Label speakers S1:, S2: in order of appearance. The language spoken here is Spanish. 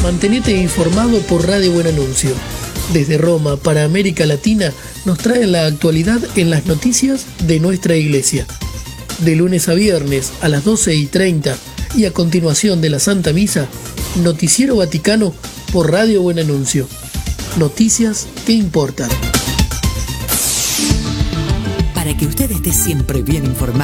S1: Mantenete informado por Radio Buen Anuncio. Desde Roma para América Latina nos traen la actualidad en las noticias de nuestra iglesia. De lunes a viernes a las 12:30 y a continuación de la Santa Misa, Noticiero Vaticano por Radio Buen Anuncio. Noticias que importan.
S2: Para que usted esté siempre bien informado.